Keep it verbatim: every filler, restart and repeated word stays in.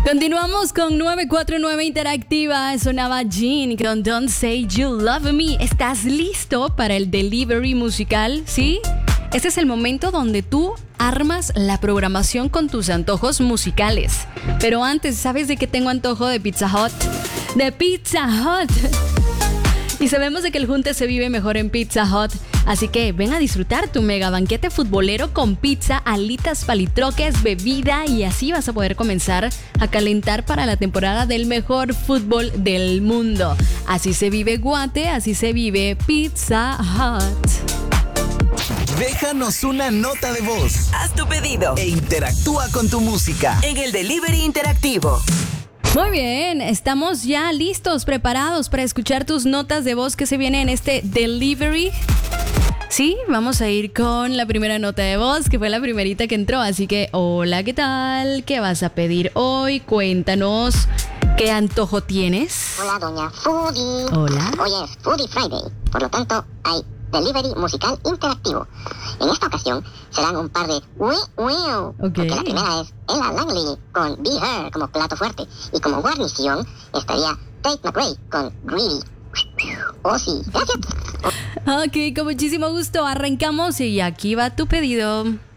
Continuamos con nueve cuatro nueve Interactiva. Sonaba Jean con Don't Say You Love Me. ¿Estás listo para el delivery musical? ¿Sí? Este es el momento donde tú armas la programación con tus antojos musicales. Pero antes, ¿sabes de qué tengo antojo? De Pizza Hut. ¡De Pizza Hut! Y sabemos de que el junte se vive mejor en Pizza Hut. Así que ven a disfrutar tu mega banquete futbolero con pizza, alitas, palitroques, bebida, y así vas a poder comenzar a calentar para la temporada del mejor fútbol del mundo. Así se vive Guate, así se vive Pizza Hut. Déjanos una nota de voz. Haz tu pedido E interactúa con tu música en el Delivery Interactivo. Muy bien, estamos ya listos, preparados para escuchar tus notas de voz que se vienen en este delivery. Sí, vamos a ir con la primera nota de voz, que fue la primerita que entró. Así que, hola, ¿qué tal? ¿Qué vas a pedir hoy? Cuéntanos, ¿qué antojo tienes? Hola, doña Foodie. Hola. Hoy es Foodie Friday, por lo tanto hay delivery musical interactivo. En esta ocasión serán un par de Wee Wee, porque la primera es Ella Langley con Be Her como plato fuerte, y como guarnición estaría Tate McRae con Greedy. Oh sí, gracias. Ok, con muchísimo gusto arrancamos y aquí va tu pedido.